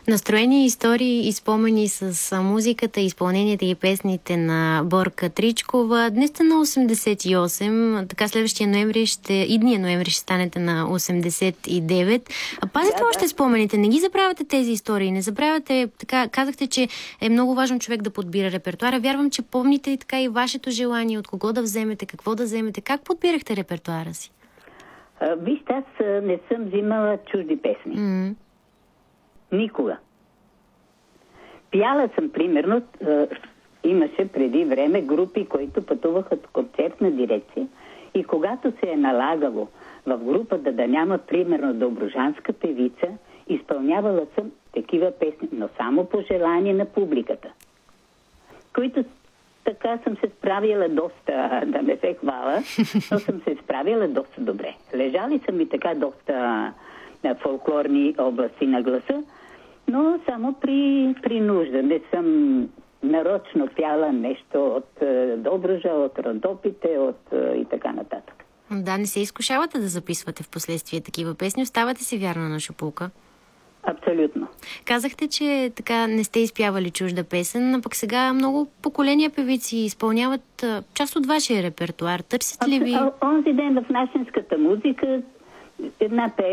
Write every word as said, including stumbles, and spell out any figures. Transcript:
Настроени истории и спомени с музиката, изпълненията и песните на Борка Тричкова. Днес сте на осемдесет и осем, така следващия ноември ще, идния ноември ще станете на осемдесет и девет. А пазите да, още да. спомените, не ги забравяте тези истории, не забравяте, така казахте, че е много важно човек да подбира репертуара. Вярвам, че помните и така и вашето желание, от кого да вземете, какво да вземете. Как подбирахте репертуара си? А, вижте, аз не съм взимала чужди песни. Mm-hmm. Никога. Пяла съм, примерно, е, имаше преди време групи, които пътуваха от концертна дирекция и когато се е налагало в групата да няма, примерно, добруджанска певица, изпълнявала съм такива песни, но само по желание на публиката, които така съм се справила доста, да не се хвала, но съм се справила доста добре. Лежали са ми така доста фолклорни области на гласа, но само при, при нужда. Не съм нарочно пяла нещо от е, Добруджа, от Родопите, от е, и така нататък. Да, не се изкушавате да записвате в последствие такива песни. Оставате си вярна на Шапулка. Абсолютно. Казахте, че така не сте изпявали чужда песен, а пък сега много поколения певици изпълняват а, част от вашия репертуар. Търсите ли ви? Онзи ден в нашинската музика една песен